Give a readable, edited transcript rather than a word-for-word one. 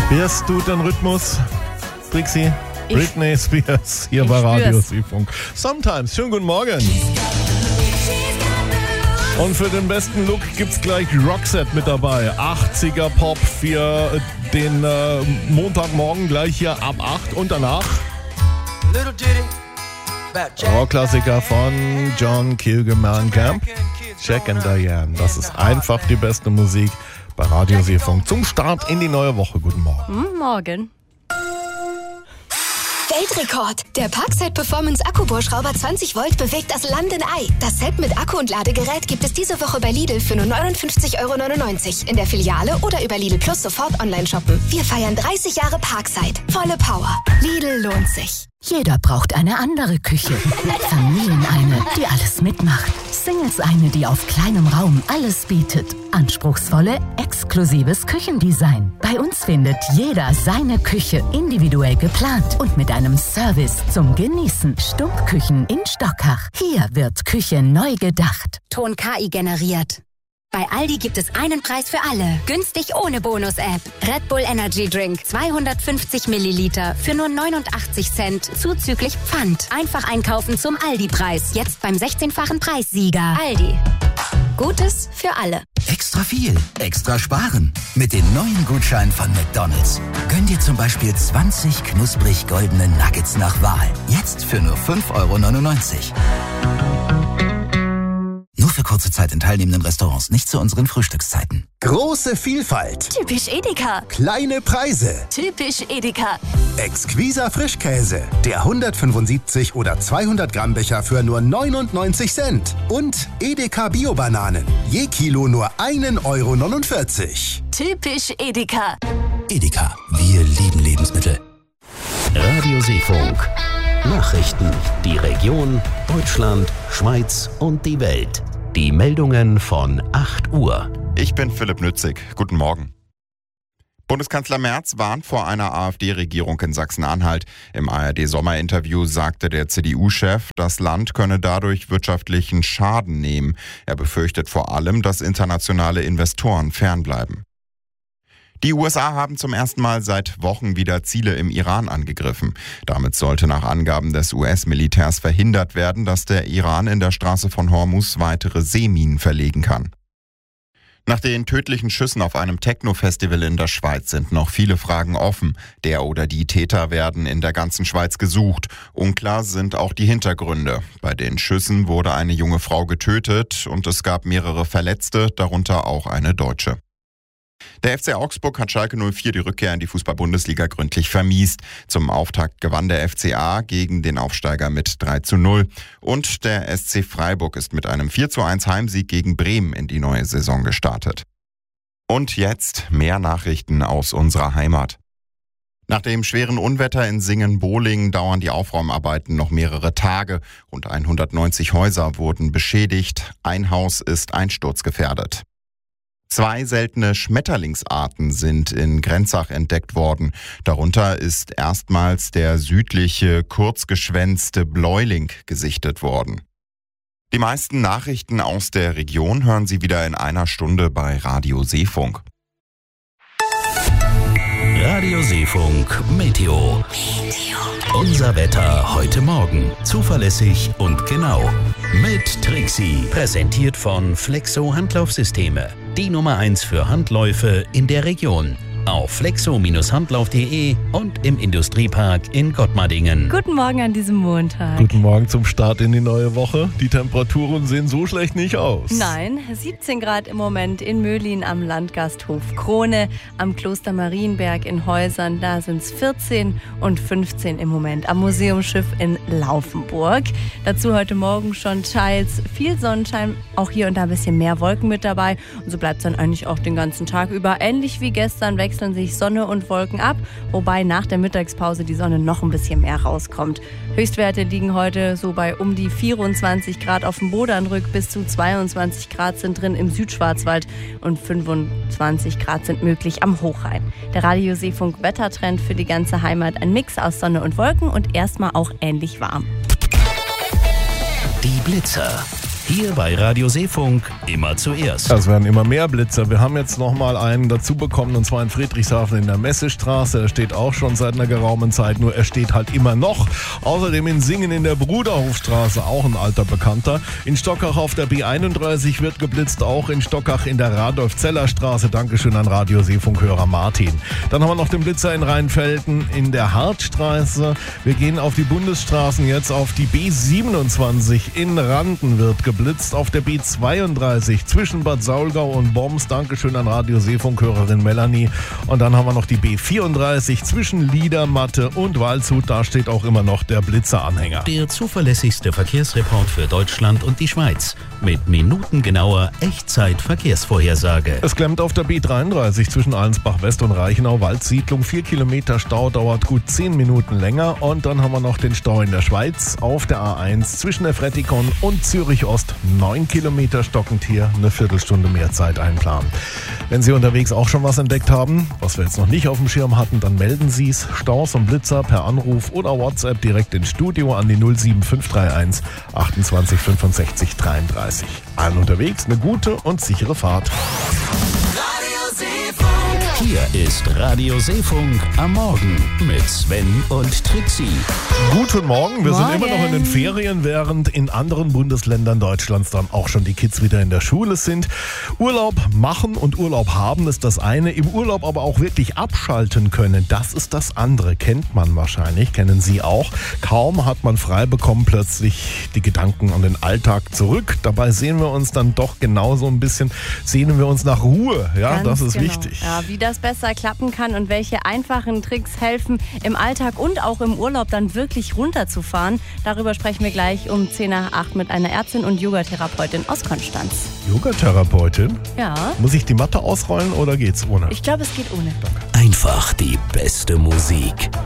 Spürst du den Rhythmus, Trixie? Britney Spears hier bei Radio Seefunk. Sometimes. Schönen guten Morgen. Und für den besten Look gibt's gleich Roxette mit dabei. 80er Pop für den Montagmorgen gleich hier ab 8 und danach Rockklassiker von John Mellencamp, Jack and Diane. Das ist einfach die beste Musik bei Radio Seefunk zum Start in die neue Woche. Guten Morgen. Morgen. Weltrekord! Der Parkside Performance Akkubohrschrauber 20 Volt bewegt das Land in Ei. Das Set mit Akku und Ladegerät gibt es diese Woche bei Lidl für nur 59,99 € in der Filiale oder über Lidl Plus sofort online shoppen. Wir feiern 30 Jahre Parkside. Volle Power. Lidl lohnt sich. Jeder braucht eine andere Küche. Familien eine, die alles mitmacht. Singles eine, die auf kleinem Raum alles bietet. Anspruchsvolle, exklusives Küchendesign. Bei uns findet jeder seine Küche individuell geplant und mit einem Service zum Genießen. Stumpfküchen in Stockach. Hier wird Küche neu gedacht. Ton KI generiert. Bei Aldi gibt es einen Preis für alle. Günstig ohne Bonus-App. Red Bull Energy Drink 250 Milliliter für nur 89 Cent zuzüglich Pfand. Einfach einkaufen zum Aldi-Preis. Jetzt beim 16-fachen Preissieger. Aldi. Gutes für alle. Extra viel, extra sparen. Mit den neuen Gutscheinen von McDonald's. Gönn dir zum Beispiel 20 knusprig goldene Nuggets nach Wahl. Jetzt für nur 5,99 €. Nur für kurze Zeit in teilnehmenden Restaurants, nicht zu unseren Frühstückszeiten. Große Vielfalt. Typisch Edeka. Kleine Preise. Typisch Edeka. Exquiser Frischkäse. Der 175 oder 200 Gramm Becher für nur 99 Cent. Und Edeka Bio-Bananen. Je Kilo nur 1,49 €. Typisch Edeka. Edeka, wir lieben Lebensmittel. Radio Seefunk. Nachrichten, die Region, Deutschland, Schweiz und die Welt. Die Meldungen von 8 Uhr. Ich bin Philipp Nützig. Guten Morgen. Bundeskanzler Merz warnt vor einer AfD-Regierung in Sachsen-Anhalt. Im ARD-Sommerinterview sagte der CDU-Chef, das Land könne dadurch wirtschaftlichen Schaden nehmen. Er befürchtet vor allem, dass internationale Investoren fernbleiben. Die USA haben zum ersten Mal seit Wochen wieder Ziele im Iran angegriffen. Damit sollte nach Angaben des US-Militärs verhindert werden, dass der Iran in der Straße von Hormuz weitere Seeminen verlegen kann. Nach den tödlichen Schüssen auf einem Techno-Festival in der Schweiz sind noch viele Fragen offen. Der oder die Täter werden in der ganzen Schweiz gesucht. Unklar sind auch die Hintergründe. Bei den Schüssen wurde eine junge Frau getötet und es gab mehrere Verletzte, darunter auch eine Deutsche. Der FC Augsburg hat Schalke 04 die Rückkehr in die Fußball-Bundesliga gründlich vermiest. Zum Auftakt gewann der FCA gegen den Aufsteiger mit 3:0. Und der SC Freiburg ist mit einem 4:1 Heimsieg gegen Bremen in die neue Saison gestartet. Und jetzt mehr Nachrichten aus unserer Heimat. Nach dem schweren Unwetter in Singen-Bohling dauern die Aufräumarbeiten noch mehrere Tage. Rund 190 Häuser wurden beschädigt. Ein Haus ist einsturzgefährdet. 2 seltene Schmetterlingsarten sind in Grenzach entdeckt worden. Darunter ist erstmals der südliche, kurzgeschwänzte Bläuling gesichtet worden. Die meisten Nachrichten aus der Region hören Sie wieder in einer Stunde bei Radio Seefunk. Radio Seefunk Meteo. Unser Wetter heute Morgen. Zuverlässig und genau. Mit Trixie. Präsentiert von Flexo Handlaufsysteme. Die Nummer 1 für Handläufe in der Region. Auf flexo-handlauf.de und im Industriepark in Gottmardingen. Guten Morgen an diesem Montag. Guten Morgen zum Start in die neue Woche. Die Temperaturen sehen so schlecht nicht aus. Nein, 17 Grad im Moment in Möhlin am Landgasthof Krone, am Kloster Marienberg in Häusern, da sind es 14 und 15 im Moment. Am Museumsschiff in Laufenburg. Dazu heute Morgen schon teils viel Sonnenschein, auch hier und da ein bisschen mehr Wolken mit dabei. Und so bleibt es dann eigentlich auch den ganzen Tag über. Ähnlich wie gestern wechseln sich Sonne und Wolken ab, wobei nach der Mittagspause die Sonne noch ein bisschen mehr rauskommt. Höchstwerte liegen heute so bei um die 24 Grad auf dem Bodernrück, bis zu 22 Grad sind drin im Südschwarzwald und 25 Grad sind möglich am Hochrhein. Der Radio Seefunk Wettertrend für die ganze Heimat, ein Mix aus Sonne und Wolken und erstmal auch ähnlich warm. Die Blitzer. Hier bei Radio Seefunk immer zuerst. Es werden immer mehr Blitzer. Wir haben jetzt nochmal einen dazu bekommen, und zwar in Friedrichshafen in der Messestraße. Er steht auch schon seit einer geraumen Zeit, nur er steht halt immer noch. Außerdem in Singen in der Bruderhofstraße, auch ein alter Bekannter. In Stockach auf der B31 wird geblitzt, auch in Stockach in der Radolf-Zeller-Straße. Dankeschön an Radio Seefunk-Hörer Martin. Dann haben wir noch den Blitzer in Rheinfelden in der Hartstraße. Wir gehen auf die Bundesstraßen jetzt, auf die B27 in Randen wird geblitzt. Auf der B32 zwischen Bad Saulgau und Boms. Dankeschön an Radio Seefunk-Hörerin Melanie. Und dann haben wir noch die B34 zwischen Liedermatte und Waldshut. Da steht auch immer noch der Blitzeranhänger. Der zuverlässigste Verkehrsreport für Deutschland und die Schweiz. Mit minutengenauer Echtzeit-Verkehrsvorhersage. Es klemmt auf der B33 zwischen Allensbach-West und Reichenau-Waldsiedlung. 4 Kilometer Stau, dauert gut 10 Minuten länger. Und dann haben wir noch den Stau in der Schweiz auf der A1 zwischen der Frettikon und Zürich-Ost. 9 Kilometer stockend hier, eine Viertelstunde mehr Zeit einplanen. Wenn Sie unterwegs auch schon was entdeckt haben, was wir jetzt noch nicht auf dem Schirm hatten, dann melden Sie es. Staus und Blitzer per Anruf oder WhatsApp direkt ins Studio an die 07531 28 65 33. Allen unterwegs eine gute und sichere Fahrt. Hier ist Radio Seefunk am Morgen mit Sven und Trixie. Guten Morgen, wir sind immer noch in den Ferien, während in anderen Bundesländern Deutschlands dann auch schon die Kids wieder in der Schule sind. Urlaub machen und Urlaub haben ist das eine, im Urlaub aber auch wirklich abschalten können, das ist das andere. Kennt man wahrscheinlich, kennen Sie auch. Kaum hat man frei bekommen, plötzlich die Gedanken an den Alltag zurück. Dabei sehen wir uns dann doch genauso ein bisschen, sehnen wir uns nach Ruhe. Ja, das ist wichtig. Ja, wie das besser klappen kann und welche einfachen Tricks helfen, im Alltag und auch im Urlaub dann wirklich runterzufahren. Darüber sprechen wir gleich um 7:50 mit einer Ärztin und Yogatherapeutin aus Konstanz. Yogatherapeutin? Ja. Muss ich die Matte ausrollen oder geht's ohne? Ich glaube, es geht ohne. Einfach die beste Musik.